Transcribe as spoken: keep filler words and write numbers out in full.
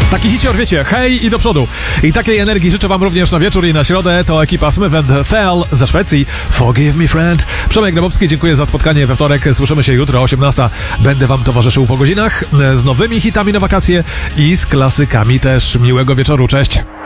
Taki hicior, wiecie, hej i do przodu. I takiej energii życzę wam również na wieczór i na środę. To ekipa Smith and Thel ze Szwecji. Forgive me, friend. Przemek Grabowski, dziękuję za spotkanie we wtorek. Słyszymy się jutro o osiemnastej. Będę wam towarzyszył po godzinach z nowymi hitami na wakacje i z klasykami też. Miłego wieczoru, cześć.